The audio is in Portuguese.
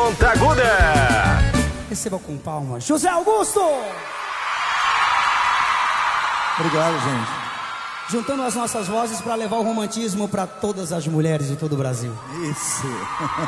Ponta Aguda. Receba com palmas, José Augusto! Obrigado, gente. Juntando as nossas vozes para levar o romantismo para todas as mulheres de todo o Brasil. Isso.